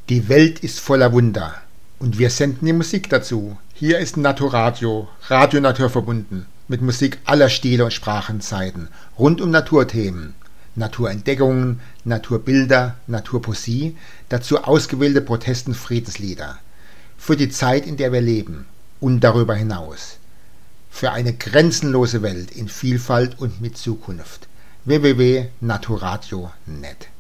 Die Welt ist voller Wunder und wir senden die Musik dazu. Hier ist Naturradio, Radio naturverbunden, mit Musik aller Stile und Sprachenzeiten, rund um Naturthemen, Naturentdeckungen, Naturbilder, Naturpoesie, dazu ausgewählte Protest- und Friedenslieder. Für die Zeit, in der wir leben und darüber hinaus. Für eine grenzenlose Welt in Vielfalt und mit Zukunft. www.naturradio.net